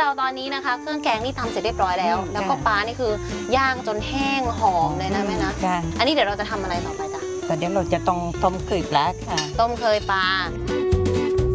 เราตอนนี้นะคะเครื่องแกงนี่ทำเสร็จเรียบร้อยแล้วแล้วก็ปลานี่คือย่างจนแห้งหอมเลยนะแม่นะอันนี้เดี๋ยวเราจะทำอะไรต่อไปจ๊ะแต่เดี๋ยวเราจะต้องต้มเคยปลาค่ะต้มเคยปลา